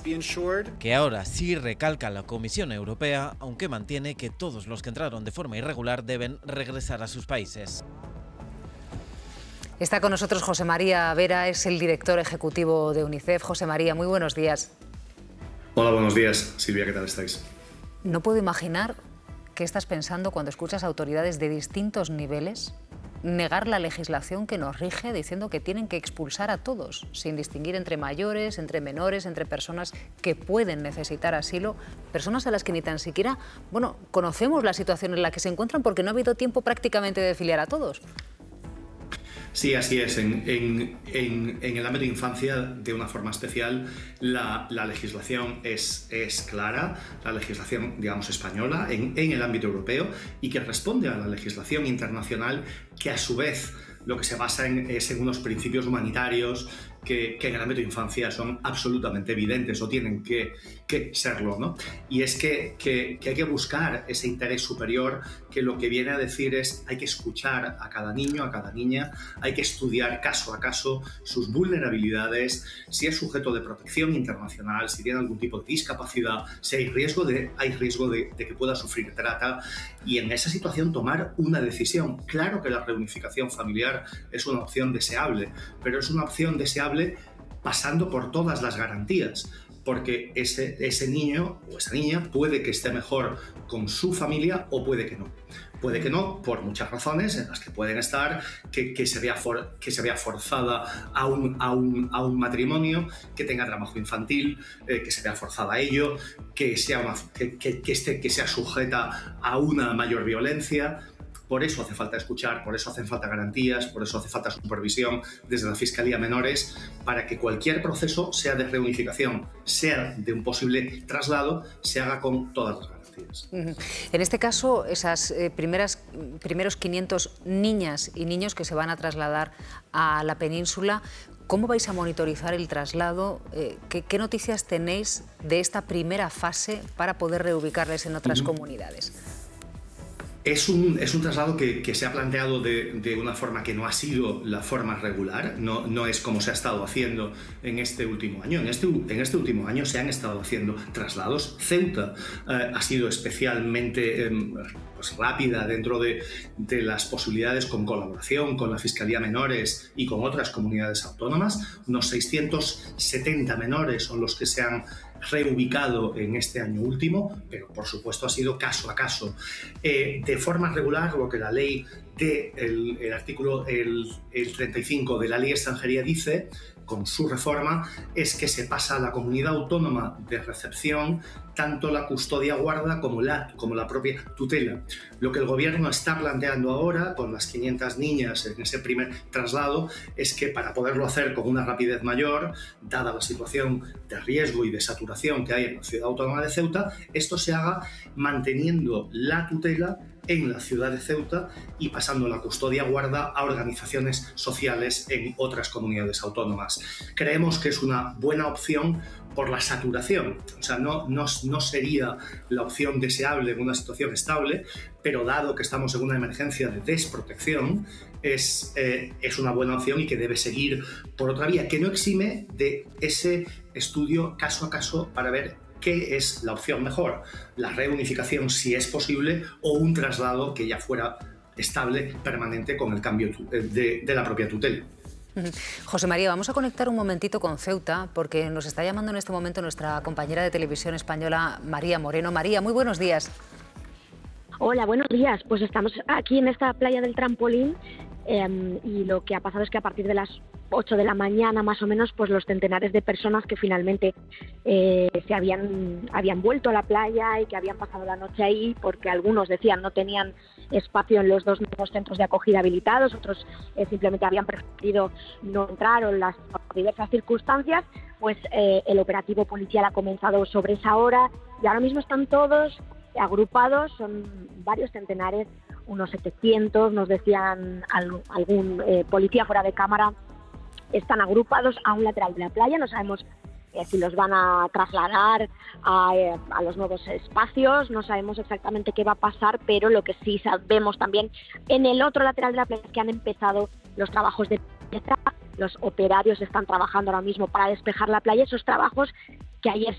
que ahora sí recalca la Comisión Europea, aunque mantiene que todos los que entraron de forma irregular deben regresar a sus países. Está con nosotros José María Vera, es el director ejecutivo de UNICEF. José María, muy buenos días. Hola, buenos días. Silvia, ¿qué tal estáis? No puedo imaginar qué estás pensando cuando escuchas a autoridades de distintos niveles negar la legislación que nos rige, diciendo que tienen que expulsar a todos, sin distinguir entre mayores, entre menores, entre personas que pueden necesitar asilo, personas a las que ni tan siquiera, conocemos la situación en la que se encuentran porque no ha habido tiempo prácticamente de filiar a todos. Sí, así es. En el ámbito de infancia, de una forma especial, la legislación es clara, la legislación, digamos, española, en el ámbito europeo, y que responde a la legislación internacional, que a su vez lo que se basa es en unos principios humanitarios que en el ámbito de infancia son absolutamente evidentes o tienen que serlo, ¿no? Y es que hay que buscar ese interés superior, que lo que viene a decir es hay que escuchar a cada niño, a cada niña, hay que estudiar caso a caso sus vulnerabilidades, si es sujeto de protección internacional, si tiene algún tipo de discapacidad, si hay riesgo de que pueda sufrir trata, y en esa situación tomar una decisión. Claro que la reunificación familiar es una opción deseable, pero es una opción deseable pasando por todas las garantías, porque ese niño o esa niña puede que esté mejor con su familia o puede que no. Puede que no, por muchas razones, en las que pueden estar que se vea forzada a un matrimonio, que tenga trabajo infantil, que se vea forzada a ello, que sea sujeta a una mayor violencia. Por eso hace falta escuchar, por eso hacen falta garantías, por eso hace falta supervisión desde la Fiscalía Menores, para que cualquier proceso, sea de reunificación, sea de un posible traslado, se haga con todas las garantías. En este caso, esas primeros 500 niñas y niños que se van a trasladar a la península, ¿cómo vais a monitorizar el traslado? ¿Qué noticias tenéis de esta primera fase para poder reubicarles en otras comunidades? Es un traslado que se ha planteado de una forma que no ha sido la forma regular, no es como se ha estado haciendo en este último año. En este último año se han estado haciendo traslados. Ceuta ha sido especialmente rápida dentro de las posibilidades, con colaboración con la Fiscalía Menores y con otras comunidades autónomas. Unos 670 menores son los que se han reubicado en este año último, pero por supuesto ha sido caso a caso. De forma regular, lo que la ley el artículo 35 de la Ley de Extranjería dice, con su reforma, es que se pasa a la comunidad autónoma de recepción tanto la custodia guarda como la propia tutela. Lo que el gobierno está planteando ahora con las 500 niñas en ese primer traslado es que, para poderlo hacer con una rapidez mayor, dada la situación de riesgo y de saturación que hay en la ciudad autónoma de Ceuta, esto se haga manteniendo la tutela en la ciudad de Ceuta y pasando la custodia guarda a organizaciones sociales en otras comunidades autónomas. Creemos que es una buena opción por la saturación, o sea, no sería la opción deseable en una situación estable, pero dado que estamos en una emergencia de desprotección, es una buena opción y que debe seguir por otra vía, que no exime de ese estudio caso a caso para ver qué es la opción mejor, la reunificación si es posible o un traslado que ya fuera estable, permanente, con el cambio de la propia tutela. José María, vamos a conectar un momentito con Ceuta, porque nos está llamando en este momento nuestra compañera de televisión española, María Moreno. María, muy buenos días. Hola, buenos días. Pues estamos aquí en esta playa del Trampolín y lo que ha pasado es que a partir de las 8 de la mañana más o menos, pues los centenares de personas que finalmente se habían vuelto a la playa y que habían pasado la noche ahí, porque algunos decían no tenían espacio en los dos nuevos centros de acogida habilitados, otros simplemente habían preferido no entrar o las diversas circunstancias, pues el operativo policial ha comenzado sobre esa hora y ahora mismo están todos agrupados, son varios centenares, unos 700, nos decían algún policía fuera de cámara, están agrupados a un lateral de la playa, no sabemos si los van a trasladar a los nuevos espacios, no sabemos exactamente qué va a pasar, pero lo que sí sabemos también en el otro lateral de la playa es que han empezado los trabajos de limpieza, los operarios están trabajando ahora mismo para despejar la playa, esos trabajos que ayer